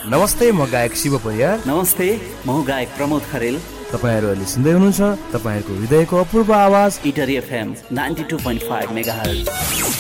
नमस्ते, म गायक शिव परियार। नमस्ते, म गायक प्रमोद खरेल। तपाईहरु अहिले सुन्दै हुनुहुन्छ तपाईहरुको हृदयको अपूर्व आवाज इटरी एफएम 92.5 मेगाहर्ज।